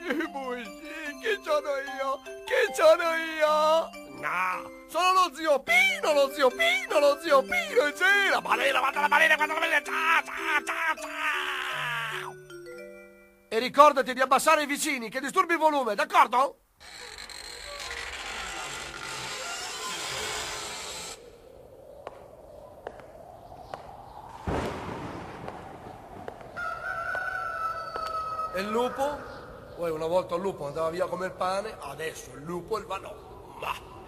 Che sono io? Che sono io? No, sono lo zio Pino, lo zio Pino, lo zio Pino, e sì, la balena, guarda la balena, guarda la balena, ciao, ciao, ciao, ciao. E ricordati di abbassare i vicini, che disturbi il volume, d'accordo? E il lupo? Poi una volta il lupo andava via come il pane, adesso il lupo e il vanò. Ma